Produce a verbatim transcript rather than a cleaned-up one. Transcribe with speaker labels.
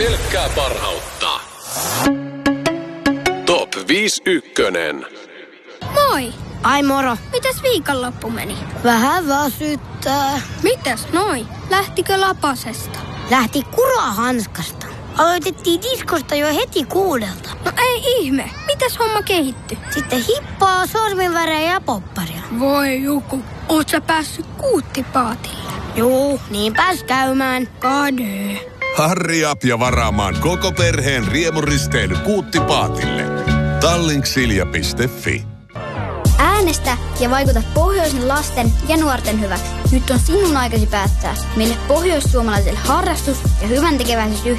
Speaker 1: Pelkkää parhautta. Top viisi ykkönen.
Speaker 2: Moi!
Speaker 3: Ai moro.
Speaker 2: Mitäs viikonloppu meni?
Speaker 3: Vähän väsyttää.
Speaker 2: Mitäs noi? Lähtikö lapasesta?
Speaker 3: Lähti kurahanskasta. Aloitettiin diskosta jo heti kuudelta.
Speaker 2: No ei ihme. Mitäs homma kehittyi?
Speaker 3: Sitten hippaa, sorminvärejä ja popparia.
Speaker 2: Voi joku. Oot sä päässyt kuuttipaatille?
Speaker 3: Juu, niin pääs käymään.
Speaker 2: Kade.
Speaker 4: Harri up ja varaamaan koko perheen riemuristeily Kuuttipaatille. Tallink.silja piste fi.
Speaker 5: Äänestä ja vaikuta pohjoisen lasten ja nuorten hyväksi. Nyt on sinun aikasi päättää, mille pohjoissuomalaiselle harrastus- ja hyväntekeväisyysyhteisö